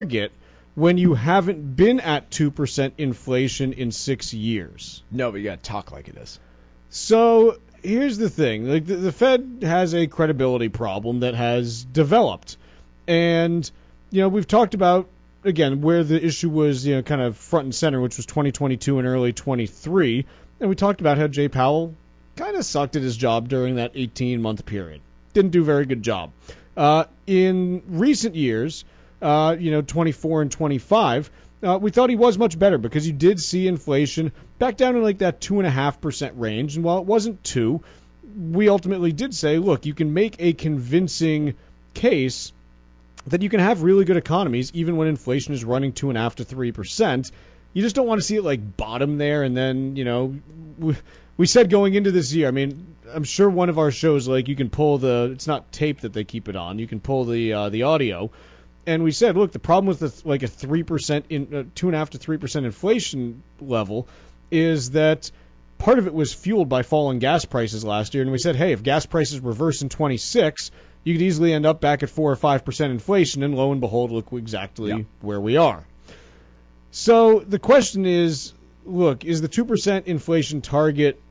target when you haven't been at 2% inflation in 6 years? No, but you got to talk like it is. So here's the thing. Like the Fed has a credibility problem that has developed. And, we've talked about, again, where the issue was, kind of front and center, which was 2022 and early 23. And we talked about how Jay Powell kind of sucked at his job during that 18-month period. Didn't do a very good job. In recent years, 24 and 25, we thought he was much better because you did see inflation back down in like that 2.5% range. And while it wasn't 2, we ultimately did say, look, you can make a convincing case that you can have really good economies even when inflation is running 2.5 to 3%. You just don't want to see it like bottom there. And then, we said going into this year, I mean, I'm sure one of our shows, like you can pull it's not tape that they keep it on. You can pull the audio. And we said, look, the problem with a 3% 2.5 to 3% inflation level is that part of it was fueled by falling gas prices last year. And we said, hey, if gas prices reverse in 26, you could easily end up back at 4 or 5% inflation. And lo and behold, look exactly where we are. So the question is, look, is the 2% inflation target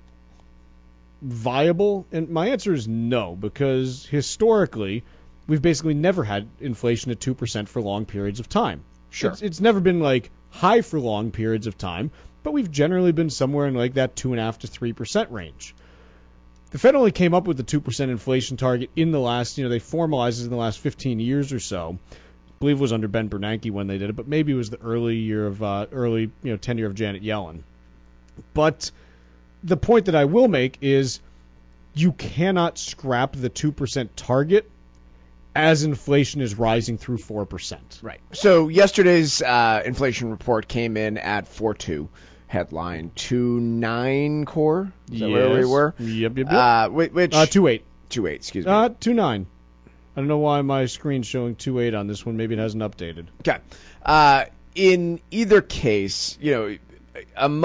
viable? And my answer is no, because historically, we've basically never had inflation at 2% for long periods of time. Sure. It's never been like high for long periods of time, but we've generally been somewhere in like that 2.5 to 3% range. The Fed only came up with the 2% inflation target in the last, they formalized it in the last 15 years or so. I believe it was under Ben Bernanke when they did it, but maybe it was the tenure of Janet Yellen. But the point that I will make is you cannot scrap the 2% target as inflation is rising through 4%. Right. So yesterday's inflation report came in at 4.2. Headline 2.9 core. Is that where we were? Yep. Which 2.8. 2.8. Excuse me. 2.9. I don't know why my screen's showing 2.8 on this one. Maybe it hasn't updated. Okay. In either case, I don't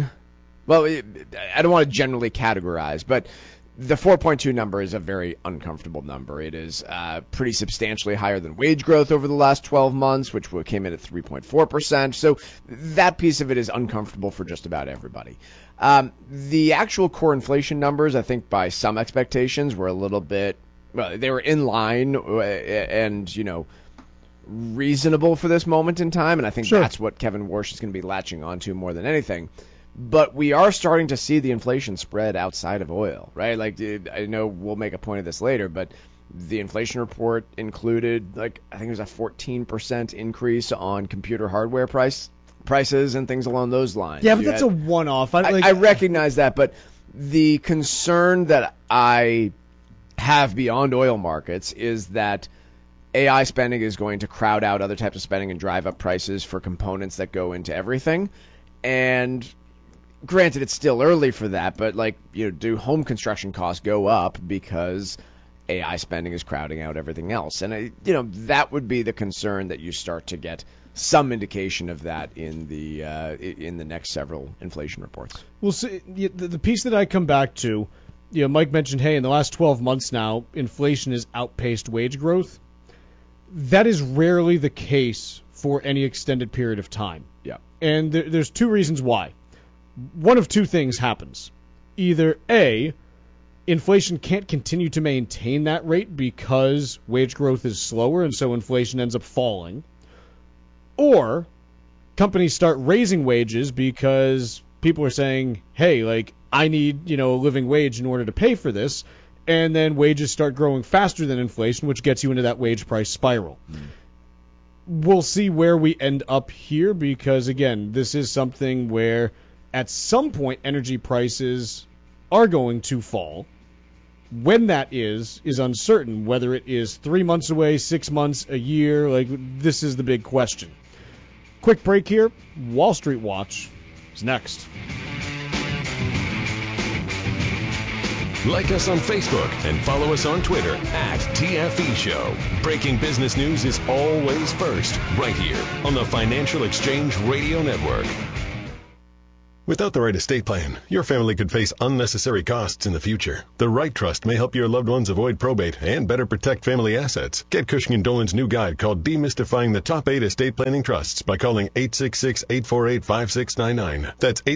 want to generally categorize, but the 4.2 number is a very uncomfortable number. It is pretty substantially higher than wage growth over the last 12 months, which came in at 3.4%. So that piece of it is uncomfortable for just about everybody. The actual core inflation numbers, I think by some expectations, were a little bit, they were in line and, reasonable for this moment in time. And I think that's what Kevin Warsh is going to be latching onto more than anything. But we are starting to see the inflation spread outside of oil, right? Like, I know we'll make a point of this later, but the inflation report included, I think it was a 14% increase on computer hardware prices and things along those lines. Yeah, but that's a one-off. I recognize that, but the concern that I have beyond oil markets is that AI spending is going to crowd out other types of spending and drive up prices for components that go into everything. And granted, it's still early for that, but do home construction costs go up because AI spending is crowding out everything else? And that would be the concern that you start to get some indication of that in the next several inflation reports. Well, see, the piece that I come back to, Mike mentioned, hey, in the last 12 months now, inflation has outpaced wage growth. That is rarely the case for any extended period of time. Yeah. And there's two reasons why. One of two things happens. Either A, inflation can't continue to maintain that rate because wage growth is slower and so inflation ends up falling. Or companies start raising wages because people are saying, hey, I need, a living wage in order to pay for this. And then wages start growing faster than inflation, which gets you into that wage price spiral. We'll see where we end up here because, again, this is something where at some point energy prices are going to fall. When that is uncertain, whether it is 3 months away, 6 months, a year. This is the big question. Quick break here. Wall Street Watch is next. Like us on Facebook and follow us on Twitter @TFE Show. Breaking business news is always first, right here on the Financial Exchange Radio Network. Without the right estate plan, your family could face unnecessary costs in the future. The right trust may help your loved ones avoid probate and better protect family assets. Get Cushing & Dolan's new guide called Demystifying the Top 8 Estate Planning Trusts by calling 866-848-5699. That's